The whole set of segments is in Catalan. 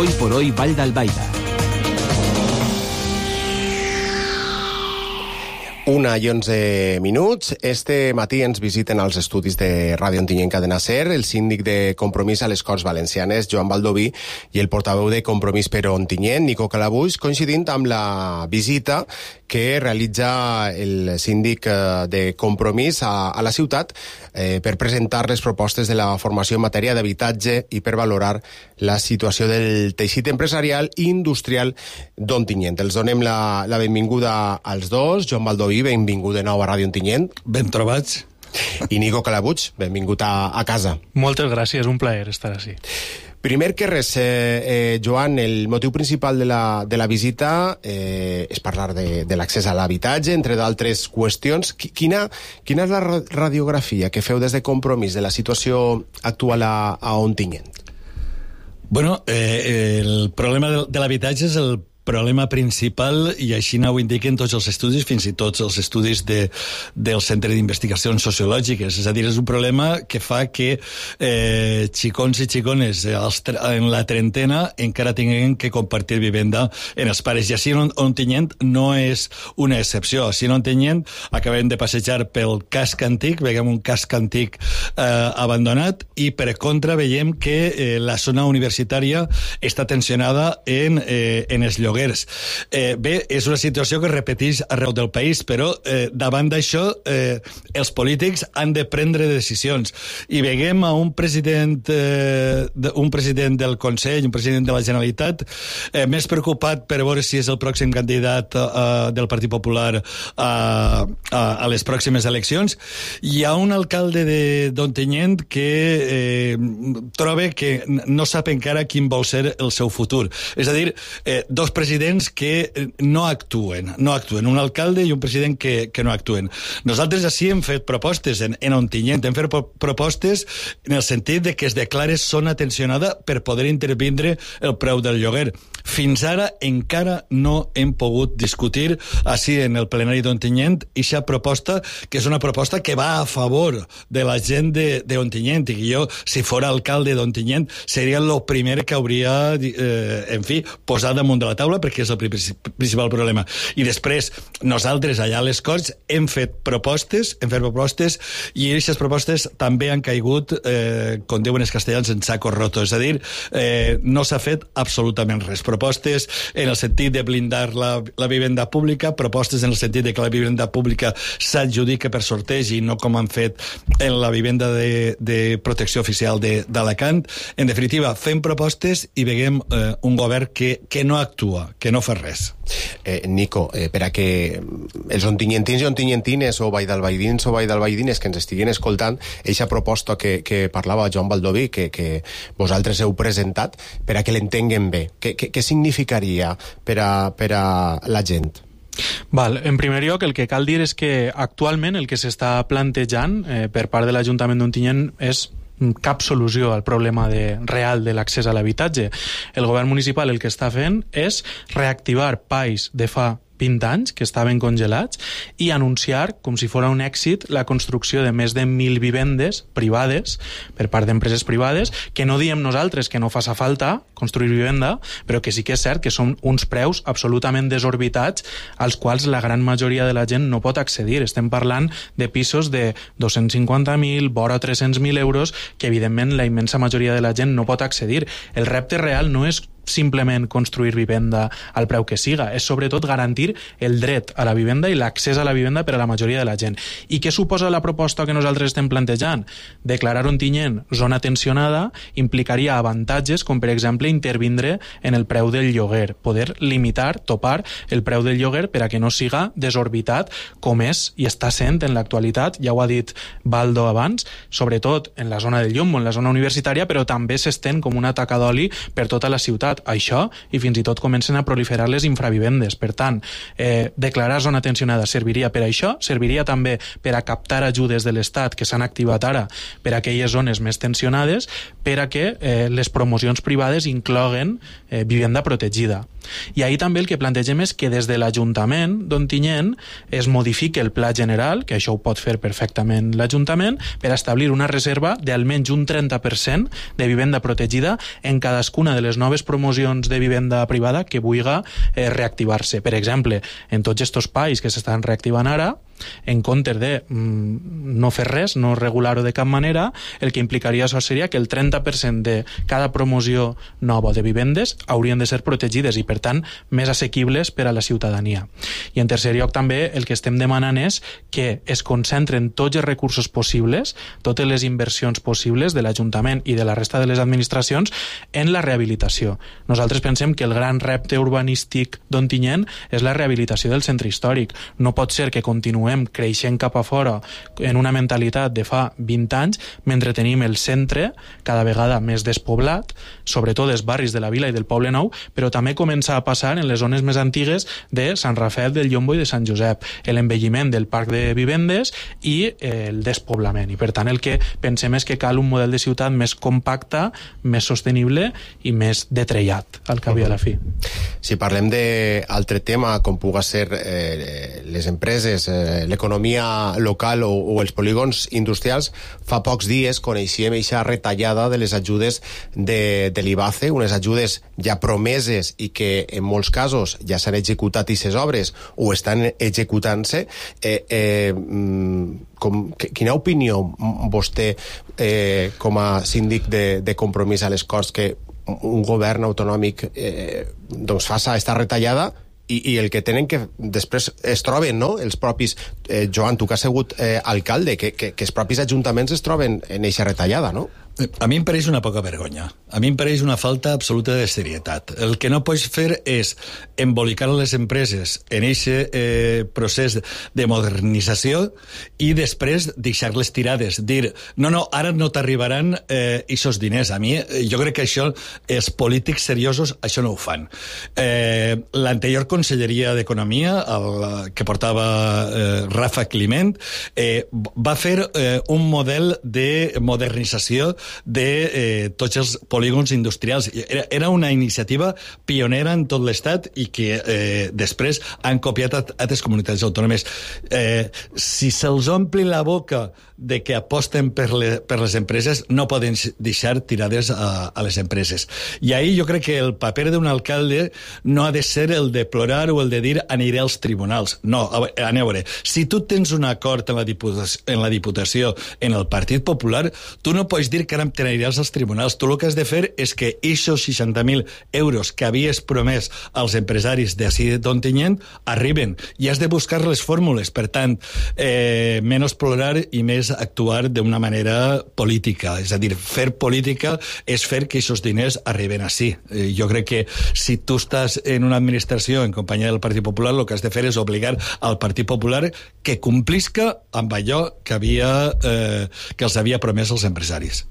Hoy por Hoy Vall d'Albaida. 1:11. Este matí ens visiten als estudis de Ràdio Ontinyent Cadena SER el síndic de Compromís a les Corts Valencianes, Joan Baldoví, i el portaveu de Compromís per Ontinyent, Nico Calabuix, coincidint amb la visita que realitza el síndic de Compromís a la ciutat per presentar les propostes de la formació en matèria d'habitatge i per valorar la situació del teixit empresarial i industrial d'Ontinyent. Els donem la benvinguda als dos. Joan Baldoví, benvingut de nou a Ràdio Ontinyent. Ben trobats. I Nico Calabuig, benvingut a casa. Moltes gràcies, un plaer estar així. Primer que res, Joan, el motiu principal de la visita és parlar de l'accés a l'habitatge, entre d'altres qüestions. Quina és la radiografia que feu des de Compromís de la situació actual a Ontinyent? Bueno, el problema de l'habitatge és el problema principal, i així ho indiquen tots els estudis, fins i tot els estudis del Centre d'Investigacions Sociològiques. És a dir, és un problema que fa que xicons i xicones en la trentena encara tinguin que compartir vivenda en els pares. I així en Ontinyent no és una excepció. Així en Ontinyent acabem de passejar pel casc antic, veiem un casc antic abandonat, i per contra veiem que la zona universitària està tensionada en els lloguers. Bé, és una situació que es repeteix arreu del país, però davant d'això els polítics han de prendre decisions. I veiem a un president del Consell, un president de la Generalitat, més preocupat per veure si és el pròxim candidat del Partit Popular a les pròximes eleccions. Hi ha un alcalde d'Ontinyent que troba que no sap encara quin vol ser el seu futur. És a dir, dos presidents que no actuen, un alcalde i un president que no actuen. Nosaltres així hem fet propostes en Ontinyent, hem fet propostes en el sentit de que es declare zona tensionada per poder intervindre el preu del lloguer. Fins ara encara no hem pogut discutir així en el plenari d'Ontinyent aquesta proposta, que és una proposta que va a favor de la gent d'Ontinyent, i que jo, si fora alcalde d'Ontinyent, seria el primer que hauria, posat damunt de la taula, perquè és el principal problema. I després, nosaltres allà a les Corts hem fet propostes, i aquestes propostes també han caigut, com diuen els castellans, en saco roto. És a dir, no s'ha fet absolutament res. Propostes en el sentit de blindar la vivenda pública, propostes en el sentit de que la vivenda pública s'adjudica per sorteig i no com han fet en la vivenda de protecció oficial d'Alacant. En definitiva, fem propostes i veiem un govern que no actua, que no fa res. Nico, per a que els ontinyentins i ontinyentines o valld'albaidines que ens estiguin escoltant eixa proposta que parlava Joan Baldoví, que vosaltres heu presentat, per a que l'entenguen bé, què significaria per a la gent? En primer lloc, el que cal dir és que actualment el que s'està plantejant per part de l'Ajuntament d'Ontinyent és cap solució al problema real de l'accés a l'habitatge. El govern municipal el que està fent és reactivar PAIs de fa 20 anys, que estaven congelats, i anunciar, com si fos un èxit, la construcció de més de 1.000 vivendes privades, per part d'empreses privades, que no diem nosaltres que no faça falta construir vivenda, però que sí que és cert que són uns preus absolutament desorbitats als quals la gran majoria de la gent no pot accedir. Estem parlant de pisos de 250.000, vora 300.000 euros, que evidentment la immensa majoria de la gent no pot accedir. El repte real no és simplement construir vivenda al preu que siga, és sobretot garantir el dret a la vivenda i l'accés a la vivenda per a la majoria de la gent. I què suposa la proposta que nosaltres estem plantejant? Declarar Ontinyent zona tensionada implicaria avantatges com, per exemple, intervindre en el preu del lloguer, poder limitar, topar el preu del lloguer per a que no siga desorbitat com és i està sent en l'actualitat, ja ho ha dit Baldo abans, sobretot en la zona del Llombo, en la zona universitària, però també s'estén com una taca d'oli per tota la ciutat. Això, i fins i tot comencen a proliferar les infravivendes. Per tant, declarar zona tensionada serviria per això, serviria també per a captar ajudes de l'Estat que s'han activat ara per a aquelles zones més tensionades, per a que les promocions privades incloguen vivenda protegida. I ahir també el que plantegem és que des de l'Ajuntament d'Ontinyent es modifique el pla general, que això ho pot fer perfectament l'Ajuntament, per establir una reserva d'almenys un 30% de vivenda protegida en cadascuna de les noves promocions de vivenda privada que vulgui reactivar-se. Per exemple, en tots aquests espais que s'estan reactivant ara, en comptes de no fer res, no regular-ho de cap manera, el que implicaria això seria que el 30% de cada promoció nova de vivendes haurien de ser protegides i, per tant, més assequibles per a la ciutadania. I en tercer lloc també el que estem demanant és que es concentren tots els recursos possibles, totes les inversions possibles de l'Ajuntament i de la resta de les administracions en la rehabilitació. Nosaltres pensem que el gran repte urbanístic d'Ontinyent és la rehabilitació del centre històric. No pot ser que continuem creixent cap a fora en una mentalitat de fa 20 anys mentre tenim el centre cada vegada més despoblat, sobretot els barris de la Vila i del Poble Nou, però també comença a passar en les zones més antigues de Sant Rafael del Llombo i de Sant Josep, l'envelliment del parc de vivendes i el despoblament. I per tant el que pensem és que cal un model de ciutat més compacte, més sostenible i més detrellat al cap i a la fi. Si parlem d'altre tema com pugui ser les empreses, l'economia local o els polígons industrials, fa pocs dies coneixíem aquesta retallada de les ajudes de l'IBACE, unes ajudes ja promeses i que en molts casos ja s'han executat aquestes obres o estan executant-se. Quina opinió vostè com a síndic de Compromís a les Corts que un govern autonòmic doncs faça aquesta retallada i el que tenen que després es troben, no? Els propis, Joan, tu que has sigut alcalde, que els propis ajuntaments es troben en aquesta retallada, no? A mi em pareix una poca vergonya. A mi em pareix una falta absoluta de serietat. El que no pots fer és embolicar les empreses en aquest procés de modernització i després deixar-les tirades. Dir, no, ara no t'arribaran aquests diners. A mi, jo crec que això, els polítics seriosos, això no ho fan. L'anterior Conselleria d'Economia, que portava Rafa Climent, va fer un model de modernització de tots els polígons industrials. Era una iniciativa pionera en tot l'Estat i que després han copiat altres comunitats autònomes. Si se'ls ompli la boca de que aposten per les empreses, no poden deixar tirades a les empreses. I ahir jo crec que el paper d'un alcalde no ha de ser el de plorar o el de dir aniré als tribunals. No, a veure, si tu tens un acord en la Diputació en el Partit Popular, tu no pots dir que ara t'aniràs als tribunals. Tu el que has de fer és que aquests 60.000 euros que havies promès als empresaris d'ací d'Ontinyent arriben i has de buscar les fórmules. Per tant, menys plorar i més actuar d'una manera política. És a dir, fer política és fer que aquests diners arriben ací. Jo crec que si tu estàs en una administració en companyia del Partit Popular, el que has de fer és obligar al Partit Popular que complisca amb allò que els havia promès als empresaris.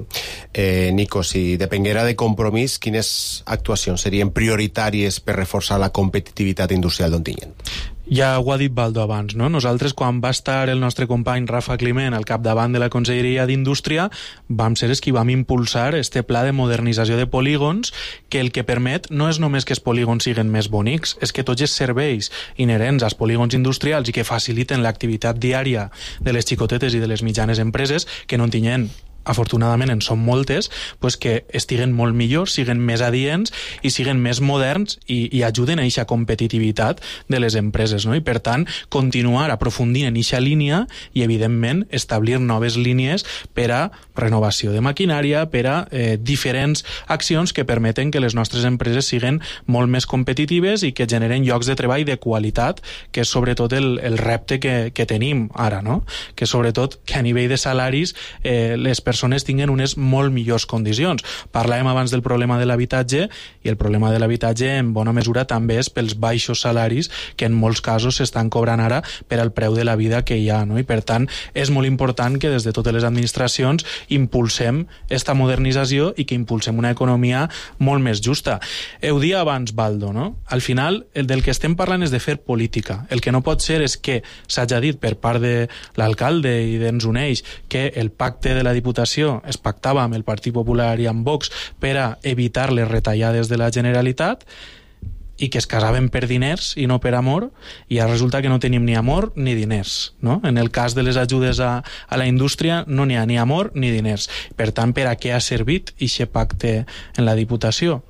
Nico, si depenguera de Compromís, quines actuacions serien prioritàries per reforçar la competitivitat industrial d'Ontinyent? Ja ho ha dit Baldo abans, no? Nosaltres, quan va estar el nostre company Rafa Climent al capdavant de la Conselleria d'Indústria, vam ser els qui vam impulsar este pla de modernització de polígons, que el que permet no és només que els polígons siguin més bonics, és que tots els serveis inherents als polígons industrials i que faciliten l'activitat diària de les xicotetes i de les mitjanes empreses, que no en tinguem afortunadament en són moltes, pues que estiguen molt millors, siguen més adients i siguen més moderns i ajuden a aquesta competitivitat de les empreses, no? I per tant, continuar aprofundint en aquesta línia i evidentment establir noves línies per a renovació de maquinària, per a diferents accions que permeten que les nostres empreses siguen molt més competitives i que generen llocs de treball de qualitat, que és sobretot el repte que tenim ara, no? Que sobretot que a nivell de salaris les persones tinguen unes molt millors condicions. Parlàvem abans del problema de l'habitatge i el problema de l'habitatge en bona mesura també és pels baixos salaris que en molts casos s'estan cobrant ara per al preu de la vida que hi ha, no? I per tant és molt important que des de totes les administracions impulsem esta modernització i que impulsem una economia molt més justa. Ho dia abans, Baldo, no? Al final del que estem parlant és de fer política. El que no pot ser és que s'hagi dit per part de l'alcalde i d'ens uneix que el pacte de la Diputació Diputació es pactava amb el Partit Popular i amb Vox per a evitar les retallades de la Generalitat, i que es casaven per diners i no per amor, i ara resulta que no tenim ni amor ni diners, no? En el cas de les ajudes a la indústria no n'hi ha ni amor ni diners. Per tant, per a què ha servit aquest pacte en la Diputació?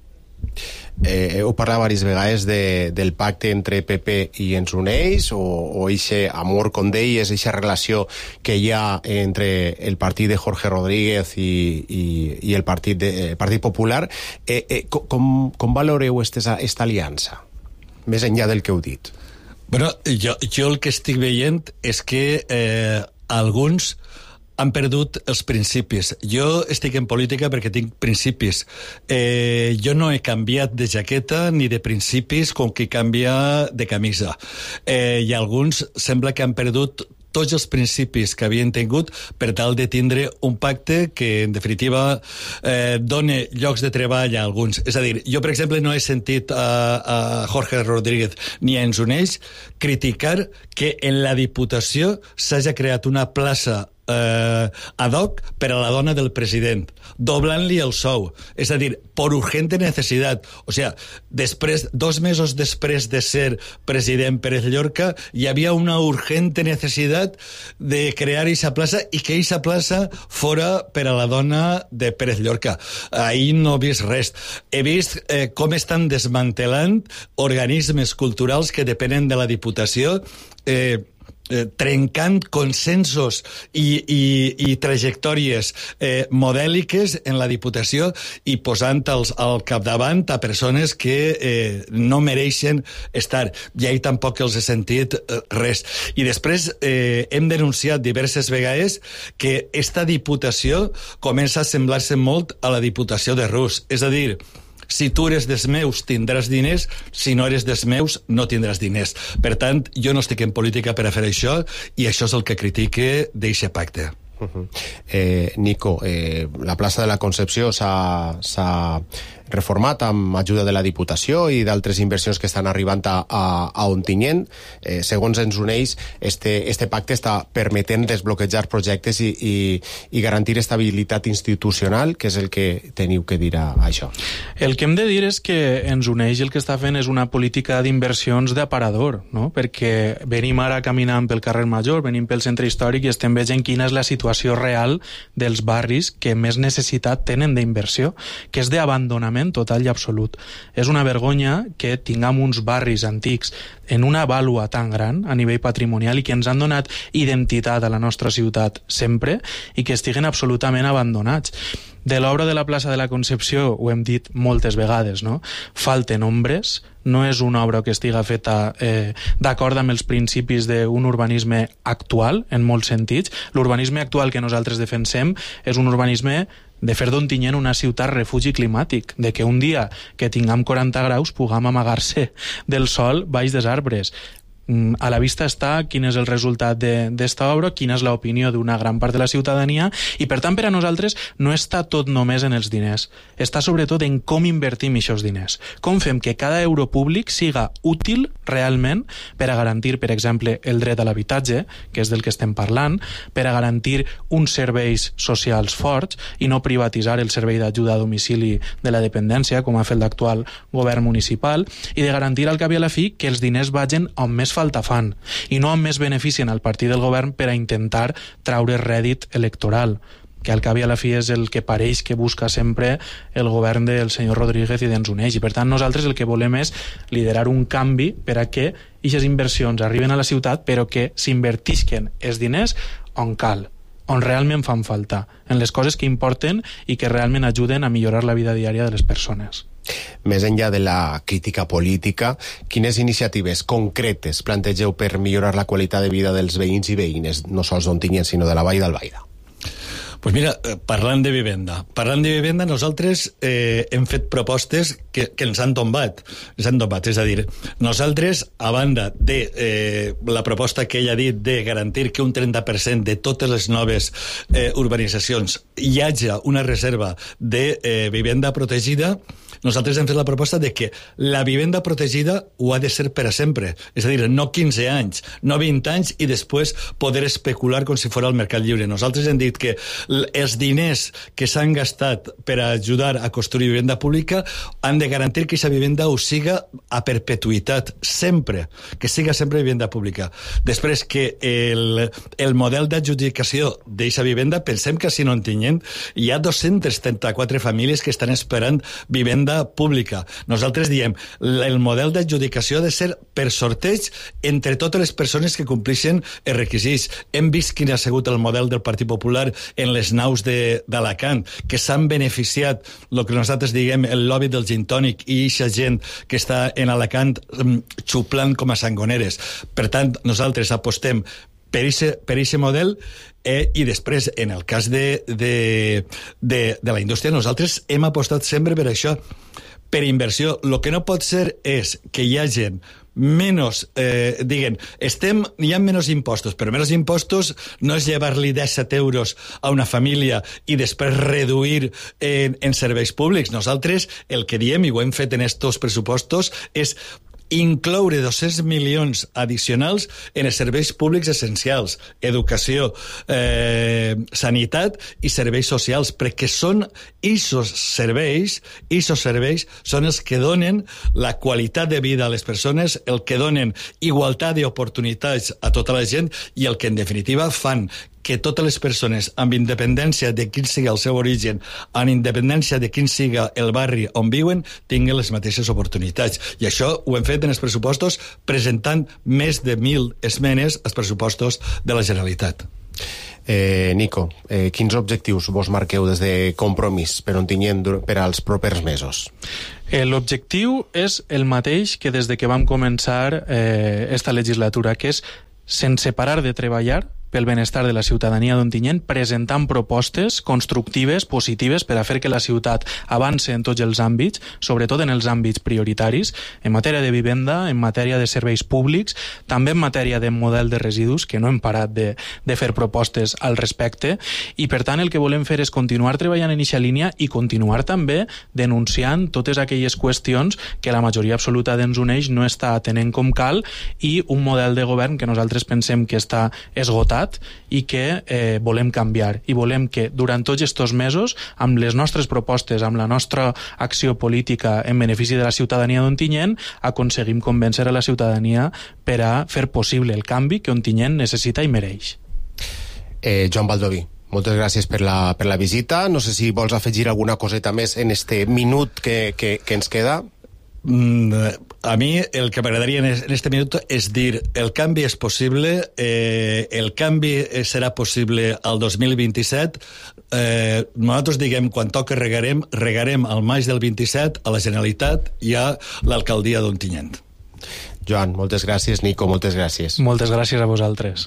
Heu parlat diverses vegades del pacte entre PP i Ens Uneix, o eixe amor, com deies, eixa relació que hi ha entre el partit de Jorge Rodríguez i el Partit Popular. Com valoreu esta aliança, més enllà del que heu dit? Bueno, jo el que estic veient és que alguns han perdut els principis. Jo estic en política perquè tinc principis. Jo no he canviat de jaqueta ni de principis com qui canvia de camisa. I alguns sembla que han perdut tots els principis que havien tingut per tal de tindre un pacte que, en definitiva, dona llocs de treball a alguns. És a dir, jo, per exemple, no he sentit a Jorge Rodríguez ni a Ens Uneix criticar que en la Diputació s'hagi creat una plaça ad hoc per a la dona del president, doblant-li el sou. És a dir, por urgente necesidad. O sea, 2 mesos després de ser president Pérez Llorca, hi havia una urgente necesidad de crear esa plaça i que esa plaça fora per a la dona de Pérez Llorca. Ahí no he vist res. He vist com estan desmantelant organismes culturals que depenen de la Diputació, trencant consensos i trajectòries modèliques en la Diputació i posant al capdavant a persones que no mereixen estar. I ahir tampoc els he sentit res. I després hem denunciat diverses vegades que esta Diputació comença a semblar-se molt a la Diputació de Rus. És a dir, si tu eres dels meus tindràs diners, si no eres dels meus no tindràs diners. Per tant, jo no estic en política per a fer això, i això és el que critique d'eixe pacte. Nico, la plaça de la Concepció s'ha reformat amb ajuda de la Diputació i d'altres inversions que estan arribant a Ontinyent. Segons Ens Uneix, este pacte està permetent desbloquejar projectes i garantir estabilitat institucional, que és el que teniu que dir a això. El que hem de dir és que Ens Uneix el que està fent és una política d'inversions d'aparador, no? Perquè venim ara caminant pel carrer Major, venim pel centre històric i estem veient quina és la situació real dels barris que més necessitat tenen d'inversió, que és d'abandonament total i absolut. És una vergonya que tinguem uns barris antics en una vàlua tan gran a nivell patrimonial i que ens han donat identitat a la nostra ciutat sempre i que estiguen absolutament abandonats. De l'obra de la plaça de la Concepció ho hem dit moltes vegades, no? Falten ombres, no és una obra que estiga feta d'acord amb els principis d'un urbanisme actual, en molts sentits. L'urbanisme actual que nosaltres defensem és un urbanisme de fer d'Ontinyent una ciutat refugi climàtic, de que un dia que tinguem 40 graus puguem amagar-se del sol baix dels arbres. A la vista està quin és el resultat d'esta obra, quina és l'opinió d'una gran part de la ciutadania, i per tant per a nosaltres no està tot només en els diners, està sobretot en com invertim aquests diners, com fem que cada euro públic siga útil realment per a garantir, per exemple, el dret a l'habitatge, que és del que estem parlant, per a garantir uns serveis socials forts i no privatitzar el servei d'ajuda a domicili de la dependència, com ha fet l'actual govern municipal, i de garantir al cap i a la fi que els diners vagin on més falta fan, i no amb més beneficien al partit del govern per a intentar traure rèdit electoral, que al cap i a la fi és el que pareix que busca sempre el govern del senyor Rodríguez i d'Ens Uneix. I per tant nosaltres el que volem és liderar un canvi per a que aquestes inversions arriben a la ciutat, però que s'invertisquen els diners on cal, on realment fan falta, en les coses que importen i que realment ajuden a millorar la vida diària de les persones. Més enllà de la crítica política, quines iniciatives concretes plantegeu per millorar la qualitat de vida dels veïns i veïnes, no sols d'Ontinyent, sinó de la Vall d'Albaida? Pues mira, parlant de vivenda, nosaltres hem fet propostes que ens han tombat. És a dir, nosaltres, a banda de la proposta que ella ha dit de garantir que un 30% de totes les noves urbanitzacions hi hagi una reserva de vivenda protegida, nosaltres hem fet la proposta de que la vivenda protegida ho ha de ser per a sempre. És a dir, no 15 anys, no 20 anys i després poder especular com si fos el mercat lliure. Nosaltres hem dit que els diners que s'han gastat per ajudar a construir vivenda pública han de garantir que aquesta vivenda ho siga a perpetuïtat, sempre, que siga sempre vivenda pública. Després que el model d'adjudicació d'aquesta vivenda, pensem que si no en tinguem, hi ha 234 famílies que estan esperant vivenda pública. Nosaltres diem, el model d'adjudicació ha de ser per sorteig entre totes les persones que complixen els requisits. Hem vist quin ha sigut el model del Partit Popular en les naus d'Alacant, que s'han beneficiat, el que nosaltres diguem, el lobby del gin tònic i eixa gent que està en Alacant xuplant com a sangoneres. Per tant, nosaltres apostem per aquest model i després, en el cas de la indústria, nosaltres hem apostat sempre per això, per inversió. El que no pot ser és que hi hagi menys, hi ha menys impostos, però menys impostos no és llevar-li 17 euros a una família i després reduir en serveis públics. Nosaltres el que diem, i ho hem fet en estos pressupostos, és incloure 200 milions addicionals en els serveis públics essencials, educació, sanitat i serveis socials, perquè són aquests serveis són els que donen la qualitat de vida a les persones, el que donen igualtat d'oportunitats a tota la gent i el que en definitiva fan que totes les persones, amb independència de quin siga el seu origen, amb independència de quin siga el barri on viuen, tinguin les mateixes oportunitats. I això ho hem fet en els pressupostos presentant més de 1.000 esmenes als pressupostos de la Generalitat. Nico, quins objectius vos marqueu des de Compromís per Ontinyent per als propers mesos? L'objectiu és el mateix que des de que vam començar esta legislatura, que és, sense parar de treballar pel benestar de la ciutadania d'Ontinyent, presentant propostes constructives, positives, per a fer que la ciutat avance en tots els àmbits, sobretot en els àmbits prioritaris, en matèria de vivenda, en matèria de serveis públics, també en matèria de model de residus, que no hem parat de fer propostes al respecte, i per tant el que volem fer és continuar treballant en aquesta línia i continuar també denunciant totes aquelles qüestions que la majoria absoluta d'ens uneix no està atenent com cal, i un model de govern que nosaltres pensem que està esgotat i que volem canviar, i volem que durant tots aquests mesos, amb les nostres propostes, amb la nostra acció política en benefici de la ciutadania d'Ontinyent, aconseguim convèncer a la ciutadania per a fer possible el canvi que Ontinyent necessita i mereix. Joan Baldoví, moltes gràcies per la visita. No sé si vols afegir alguna coseta més en este minut que ens queda. A mi el que m'agradaria en este minut és dir, el canvi és possible, el canvi serà possible al 2027. Nosaltres diguem, quan toca regarem al maig del 27 a la Generalitat i a l'alcaldia d'Ontinyent. Joan, moltes gràcies. Nico, moltes gràcies. Moltes gràcies a vosaltres.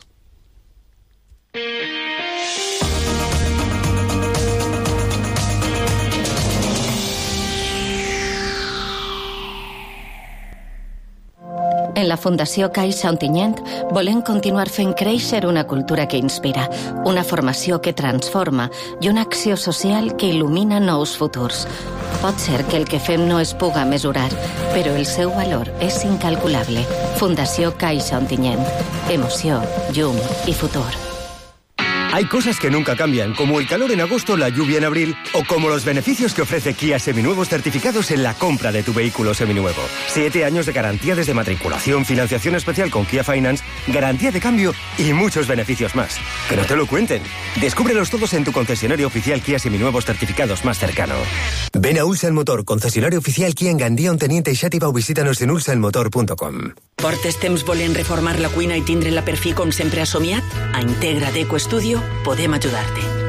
En la Fundació Caixa Ontinyent volem continuar fent créixer una cultura que inspira, una formació que transforma i una acció social que il·lumina nous futurs. Pot ser que el que fem no es puga mesurar, però el seu valor és incalculable. Fundació Caixa Ontinyent. Emoció, llum i futur. Hay cosas que nunca cambian, como el calor en agosto, la lluvia en abril, o como los beneficios que ofrece Kia Seminuevos certificados en la compra de tu vehículo seminuevo. 7 años de garantía desde matriculación, financiación especial con Kia Finance, garantía de cambio y muchos beneficios más. Que no te lo cuenten. Descúbrelos todos en tu concesionario oficial Kia Seminuevos certificados más cercano. Ven a Ulsan Motor, concesionario oficial Kia en Gandia, Onteniente i Xàtiva, o visítanos en ulsanmotor.com. Portes temps volent reformar la cuina i tindre-la per fi com sempre has somiat? A Integra Deco Studio podem ajudar-te.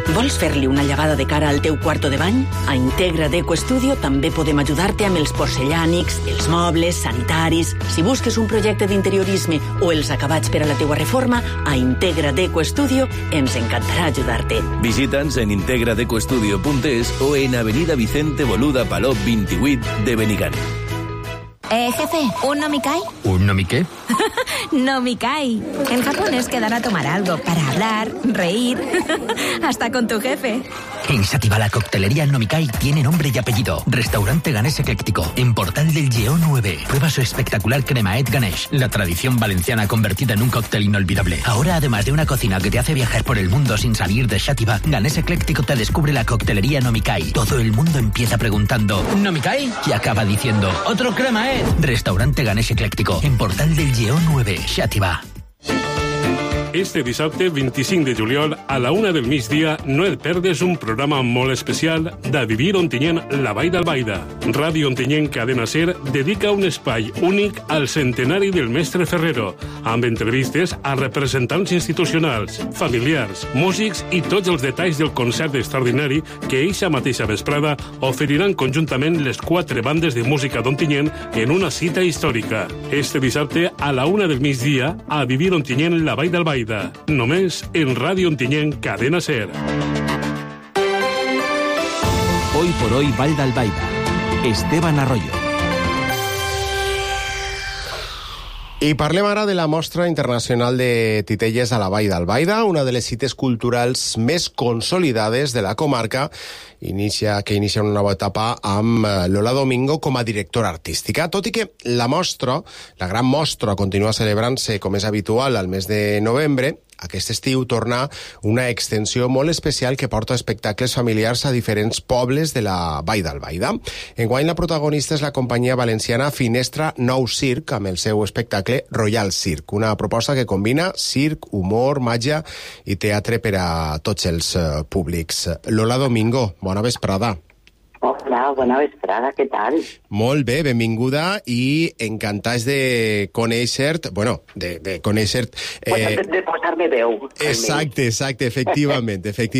Vols fer-li una llevada de cara al teu quarto de bany? A Integra Deco Studio també podem ajudar-te amb els porcellànics, els mobles, sanitaris... Si busques un projecte d'interiorisme o els acabats per a la teua reforma, a Integra Deco Studio ens encantarà ajudar-te. Visita'ns en integradecostudio.es o en Avenida Vicente Boluda Palop 28 de Benigànim. Jefe, ¿un nomikai? ¿Un nomiqué? Nomikai. En japonés quedará a tomar algo para hablar, reír, hasta con tu jefe. En Sativa la coctelería Nomikai tiene nombre y apellido. Restaurante Ganés Ecléctico, en Portal del Lleó 9. Prueba su espectacular cremaet Ganesh, la tradición valenciana convertida en un cóctel inolvidable. Ahora, además de una cocina que te hace viajar por el mundo sin salir de Sativa, Ganés Ecléctico te descubre la coctelería Nomikai. Todo el mundo empieza preguntando ¿Nomikai? Y acaba diciendo ¡otro cremaet! Restaurante Ganés Ecléctico, en Portal del Lleó 9, Sativa. Este dissabte 25 de juliol a la 1 del migdia no et perdes un programa molt especial de Vivir Ontinyent, la Vall d'Albaida. Ràdio Ontinyent Cadena Ser dedica un espai únic al centenari del mestre Ferrero, amb entrevistes a representants institucionals, familiars, músics i tots els detalls del concert extraordinari que eixa mateixa vesprada oferiran conjuntament les 4 bandes de música d'Ontinyent en una cita històrica. Este dissabte a la 1 del migdia a Vivir Ontinyent, la Vall d'Albaida. Només en Ràdio Ontinyent Cadena Ser. Hoy por hoy Vall d'Albaida. Esteban Arroyo. I parlem ara de la Mostra Internacional de Titelles a la Vall d'Albaida, una de les cites culturals més consolidades de la comarca, que inicia una nova etapa amb Lola Domingo com a directora artística. Tot i que la mostra, la gran mostra, continua celebrant-se com és habitual al mes de novembre, aquest estiu torna una extensió molt especial que porta espectacles familiars a diferents pobles de la Vall d'Albaida. Enguany la protagonista és la companyia valenciana Finestra Nou Circ amb el seu espectacle Royal Circ, una proposta que combina circ, humor, màgia i teatre per a tots els públics. Lola Domingo, bona vesprada. Hola, bona vesprada, què tal? Molt bé, benvinguda i encantats de conèixer-te, de conèixer-te... De posar-me veu. Exacte, efectivament.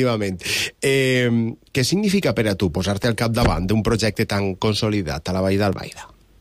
Què significa per a tu posar-te al capdavant d'un projecte tan consolidat a la Vall d'Albaida?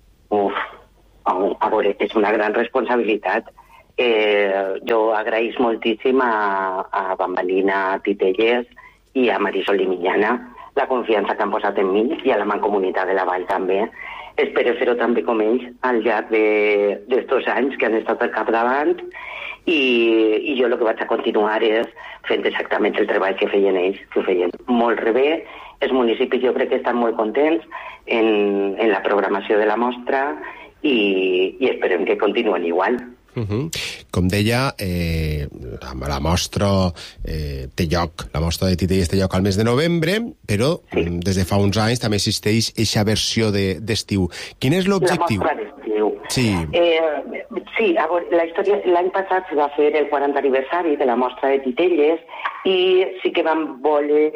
A veure, és una gran responsabilitat. Jo agraïs moltíssim a Bambalina Titelles i a Marisol Limiñana la confiança que han posat en mi i a la mancomunitat de la Vall també. Espero fer-ho també com ells al llarg d'estos anys que han estat al capdavant i jo el que vaig a continuar és fent exactament el treball que feien ells, que ho feien molt bé. Els municipis jo crec que estan molt contents en la programació de la mostra i esperem que continuen igual. Com deia, la mostra té lloc, la mostra de Titelles té lloc al mes de novembre, però des de fa uns anys també existeix eixa versió d'estiu. Quin és l'objectiu? La mostra d'estiu. Sí. Sí, a veure, la història, l'any passat se va fer el 40 aniversari de la mostra de Titelles i sí que vam voler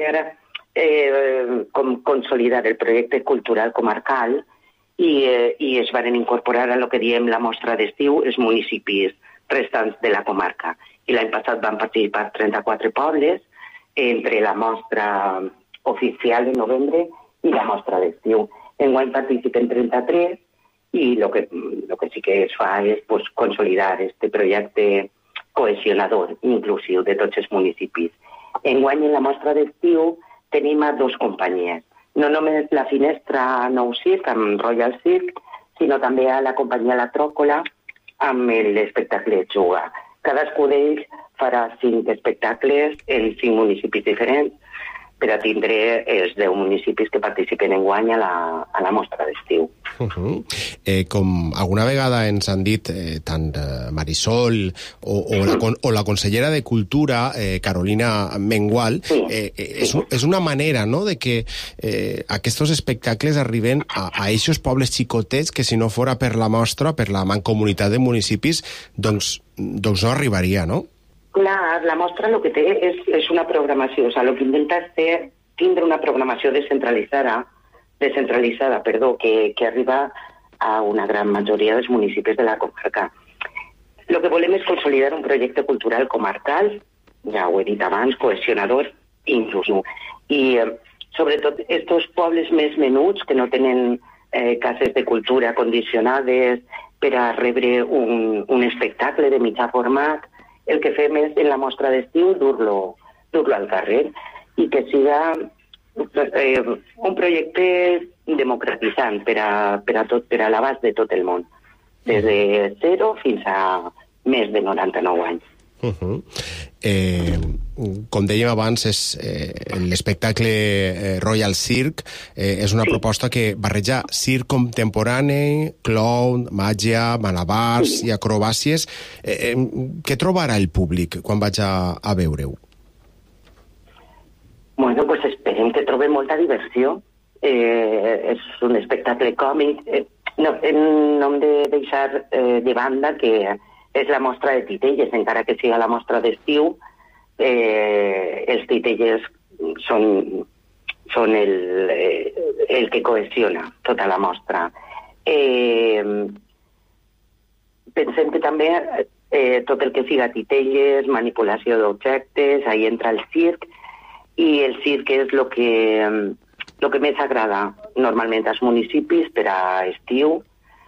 consolidar el projecte cultural comarcal i es van incorporar a lo que diem la mostra d'estiu els municipis restants de la comarca. I l'any passat van participar 34 pobles entre la mostra oficial de novembre i la mostra d'estiu. Enguany participen 33 i lo que sí que es fa és consolidar este projecte cohesionador, inclusiu de tots els municipis. Enguany en la mostra d'estiu tenim a 2 companyies. No només la Finestra Nou Circ amb Royal Circ, sinó també a la companyia La Tròcola amb l'espectacle Juga. Cadascú d'ells farà 5 espectacles en 5 municipis diferents per a tindre els 10 municipis que participen enguany a la mostra d'estiu. Com alguna vegada ens han dit tant Marisol o la consellera de Cultura, Carolina Mengual, és una manera, no?, de que aquests espectacles arriben a eixos pobles xicotets que si no fora per la mostra, per la mancomunitat de municipis, doncs no arribaria, no? Clar, la mostra el que té és una programació, o sigui, el que intenta és tindre una programació descentralitzada, que arriba a una gran majoria dels municipis de la comarca. El que volem és consolidar un projecte cultural comarcal, ja ho he dit abans, cohesionador, inclusiu. I sobretot estos pobles més menuts que no tenen cases de cultura condicionades per a rebre un espectacle de mitjà format, el que fem és, en la mostra d'estiu, dur-lo al carrer i que siga un projecte democratitzant per a l'abast de tot el món, des de 0 fins a més de 99 anys. Com dèiem abans, l'espectacle Royal Cirque és una proposta que barreja circ contemporani, clown, màgia, malabars i acrobàcies. Què trobarà el públic quan vaig a veure-ho? Bueno, pues esperem que trobem molta diversió. És un espectacle còmic. No hem de deixar de banda que és la mostra de titelles, encara que sigui la mostra d'estiu, els titelles són el que cohesiona tota la mostra. Pensem que també tot el que siga titelles, manipulació d'objectes, ahí entra el circ, i el circ és el que més agrada normalment als municipis per a estiu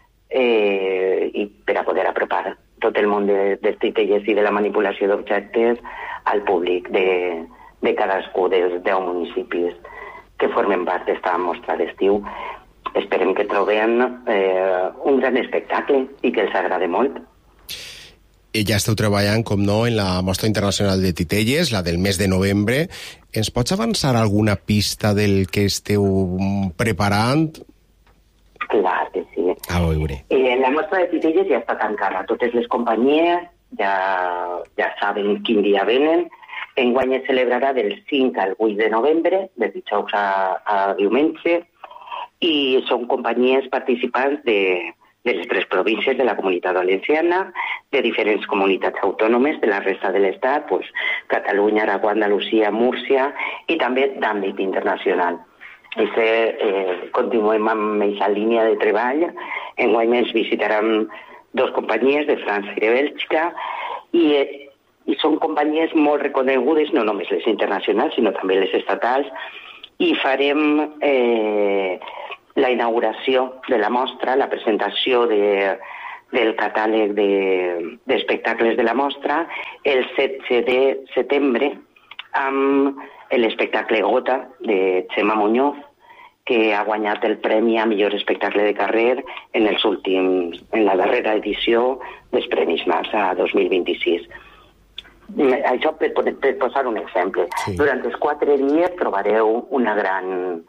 i per a poder apropar tot el món dels titelles i de la manipulació d'objectes al públic de cadascú dels 10 municipis que formen part d'esta mostra d'estiu. Esperem que trobem un gran espectacle i que els agrade molt. I ja esteu treballant, com no, en la Mostra Internacional de Titelles, la del mes de novembre. Ens pots avançar alguna pista del que esteu preparant? Clar que sí. A veure. La mostra de titelles ja està tancada. Totes les companyies ja saben quin dia venen. Enguany es celebrarà del 5 al 8 de novembre, de dijous a diumenge, i són companyies participants de les 3 províncies de la Comunitat Valenciana, de diferents comunitats autònomes de la resta de l'Estat, pues, Catalunya, Aragó, Andalusia, Múrcia, i també d'àmbit internacional. Continuem amb aquesta línia de treball. Enguany ens visitaran 2 companyies de França i de Bèlgica, i són companyies molt reconegudes, no només les internacionals, sinó també les estatals, i farem la inauguració de la mostra, la presentació del catàleg d'espectacles de la mostra el 16 de setembre amb l'espectacle Gota de Xema Muñoz, que ha guanyat el premi a millor espectacle de carrer en la darrera edició dels Premis Massa 2026. Això per posar un exemple. Sí. Durant els 4 dies trobareu una gran...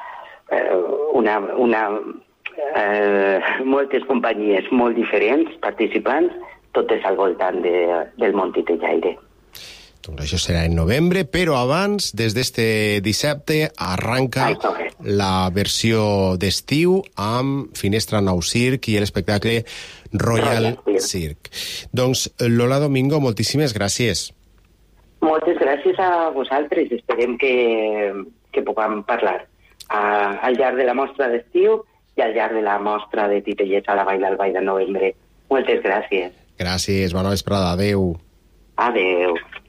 moltes companyies molt diferents, participants, totes al voltant del món titellaire. Doncs això serà en novembre, però abans, des d'este dissabte, arranca la versió d'estiu amb Finestra Nou Circ i l'espectacle Royal Cirque. Doncs, Lola Domingo, moltíssimes gràcies. Moltes gràcies a vosaltres. Esperem que puguem parlar al llarg de la mostra d'estiu i al llarg de la mostra de titellets a la Vall d'Albaida de novembre. Moltes gràcies. Gràcies, bona vesprada. Adéu. Adéu.